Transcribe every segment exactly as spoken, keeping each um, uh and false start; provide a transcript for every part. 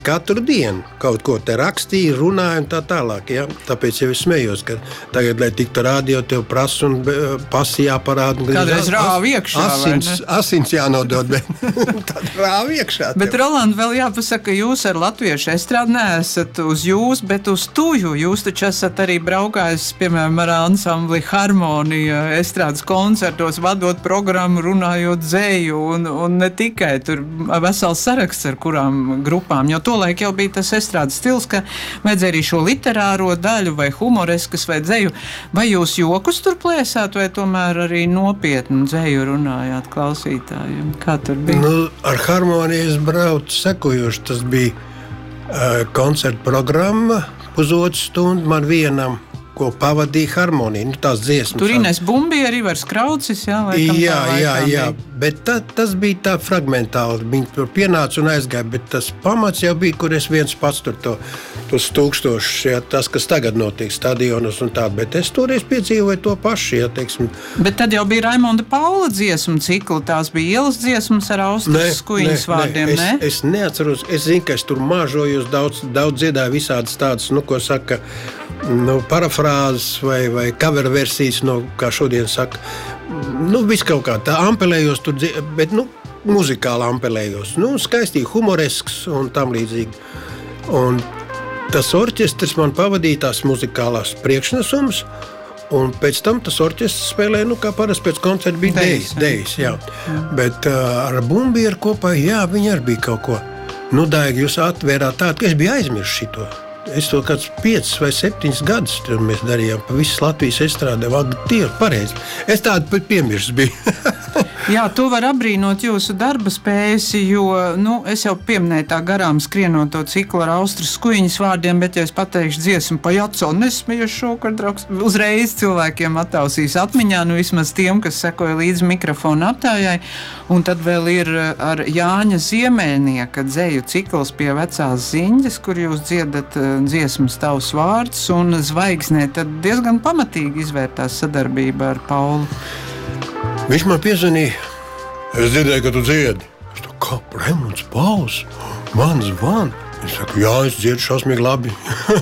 katru dienu kaut ko te rakstīja, runāja un tā tālāk. Ja? Tāpēc jau es smējos, ka tagad, lai tiktu rādio, tev prasa un pasi jāparāda. Kādreiz rāva iekšā, asins, vai ne? Asins jānodod, bet tad rāva iekšā. Bet, Roland, vēl jāpasaka, jūs ar latviešu estrādi neesat uz jūs, bet uz tuju. Jūs taču esat arī braukājis, piemēram, ar ansambli Harmonija estrādes koncertos, vadot programmu, runājot dzēju un, un ne tikai. Tur vesels saraksts ar kurām grupām, jo tolaik jau bija tas estrādes stils, ka vajadzēja arī šo literāro daļu vai humoreskas vai dzēju. Vai jūs jokus tur plēsāt vai tomēr arī nopietnu dzēju runājāt klausītājiem? Kā tur bija? Nu, ar Harmoniju es braucu sekojoši. Tas bija uh, koncerta programma, pusotru stundu man vienam, ko pavadīja Harmonija, nu tās dziesmas. Tur Ines Bumbija, Rivars Kraucis, jā? Jā, jā, jā, bet tā, tas bija tā fragmentāli. Viņi tur pienāca un aizgāja, bet tas pamats jau bija, kur es viens pats tur to, tos tūkstošus, jā, tas, kas tagad notiek stadionos un tā, bet es toreiz piedzīvoju to pašu, jā, teiksim. Bet tad jau bija Raimonda Paula dziesmu cikli, tās bija ielas dziesmas ar Austras Skuiņas vārdiem, ne? Es, es neatceros, es zinu, ka es tur māžojos, daudz, daudz dziedāju visādas tādas, nu, ko saka, nu, parafrāzes vai, vai cover versijas, no, kā šodien saka, nu, viss kaut kā tā ampelējos tur, bet, nu, muzikāli ampelējos, nu, skaistīgi, humoresks un tam līdzīgi. Un tas orķestris man pavadīja tās muzikālās priekšnesums, un pēc tam tas orķestris spēlēja, nu, kā parasti pēc koncerta bija dejas, dejas, jā. jā. Bet uh, ar Bumbieru kopā, jā, viņi arī bija kaut ko. Nu, Daigi, jūs atvērāt tādu, ka es biju aizmirst šito. Es to kāds piecus vai septiņus gadus tur mēs darījām pa visas Latvijas estrādē. Tie ir pareizi. Es tādu piemirst biju. Jā, to var apbrīnot jūsu darba spējas, jo, nu, es jau pieminēju tā garām skrienot to ciklu ar Austras Skuiņas vārdiem, bet, ja es pateikšu dziesmu pa Jaco, nesmiešu šokar, draugs, uzreiz cilvēkiem attausīs atmiņā, nu, vismaz tiem, kas sekoja līdz mikrofonu aptājai, un tad vēl ir ar Jāņa Ziemeļnieka dzēju cikls pie vecās ziņas, kur jūs dziedat dziesmas Tavs vārds, un Zvaigznē tad diezgan pamatīgi izvērtās sadarbība ar Paulu. Viņš man piezvanīja, es dzirdēju, ka tu dziedi. Es tā kā Raimonds Pauls, man zvan. Es saku, jā, es dziedu šausmīgi labi.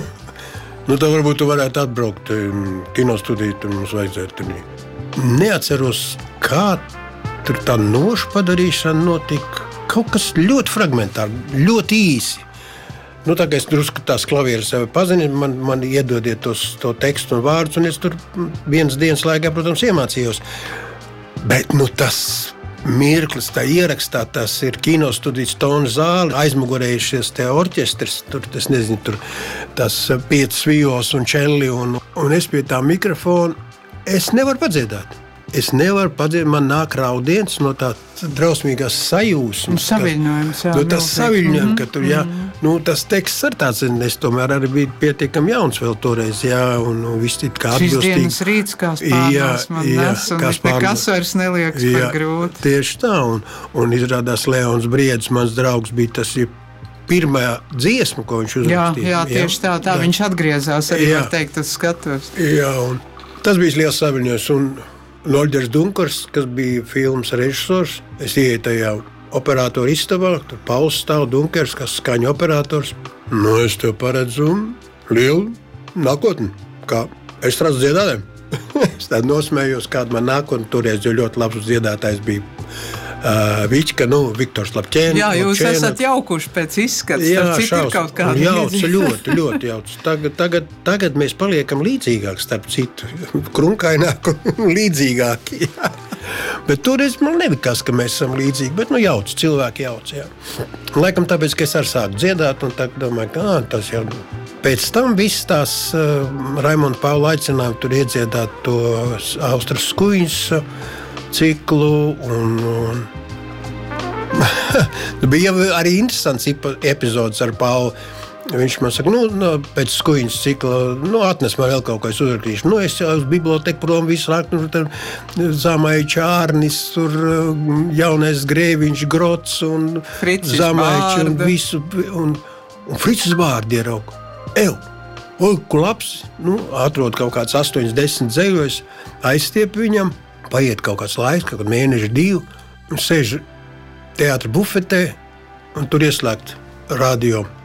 Nu, tā varbūt tu varētu atbraukt kinostudiju, tur mums vajadzētu. Neatceros, kā tur tā nošu padarīšana notika. Kaut kas ļoti fragmentāri, ļoti īsi. Nu, tā kā es drusku tās klavieres sevi pazinu, man, man iedodiet tos, to tekstu un vārdus, un es tur vienas dienas laikā, protams, iemācījos. Bet, nu, tas mirklis, tā ierakstā, tas ir kinostudijas tonu zāle, aizmugurējušies te orķestris, tur, es nezinu, tur tas piecas viols un čelli, un, un es pie tā mikrofona, es nevaru padziedāt. Es nevaru padziedāt, man nāk raudiens no tā drausmīgās sajūsmas. Saviļņojums, jā. Nu, tas saviļņojums, ka tur, jā, nu, tas teksts ar tāds, es tomēr arī biju pietiekami jauns vēl toreiz, jā, un, un viss it kā atbilstīgi. Šis dienas rīts, kā spārnās man nes, un nekas vairs neliekas jā, par grūti. Tieši tā, un, un izrādās Leons Briedis, mans draugs, bija tas ir pirmā dziesma, ko viņš uzrakstīja. Jā, jā, tieši tā, tā jā. Viņš atgriezās arī, jā. Var teikt, uz skatuves. Jā, un tas bija liels saviļņojums, un Noļģers Dunkars, kas bija filmas režisors, es ieeju tajā operātoru istabā, tur Pauls stāv, Dunkers, kas skaņu operators. Nu, es tev paredzu lielu nākotni, kā estrādes dziedātājiem. Es tādu nosmējos, kāda man nākotni, toreiz jau ļoti labs dziedātājs bija uh, Vička, nu, Viktors Lapķēns. Jā, jūs Lapķēna. Esat jaukuši pēc izskats, jā, starp citu ir kaut kāda jauc, ļoti, ļoti jauc. Tagad, tagad, tagad mēs paliekam līdzīgāk, starp citu, krunkaināk un līdzīgāk, jā. Bet toreiz man nelikās, ka mēs esam līdzīgi, bet, nu, jauc, cilvēki jauc, jā. Laikam tāpēc, ka es arī sāku dziedāt, un tagad domāju, ka, ā, tas jau... Pēc tam viss tās uh, Raimonda Paula aicinājumi tur iedziedāt to Austras Skuiņas ciklu, un, un bija arī interesants epizodes ar Paulu. Viņš man saka, nu, no, pēc Skuiņas cikla, nu, atnes man vēl kaut ko, es uzrakstīšu. Nu, es jau uz biblioteku prom visu raktu, tur Zamāja Čārnis, tur jaunais Grēviņš, Grots un Zamāja un visu, un, un Fricis vārdi ieraugu. Ew, oi, ku labs, nu, atrod kaut kāds astoņas, desmit dzējos, aizstiep viņam, paiet kaut kāds laiks, kaut kāds mēneši divi, un sēž teātra bufetē, un tur ieslēgt radio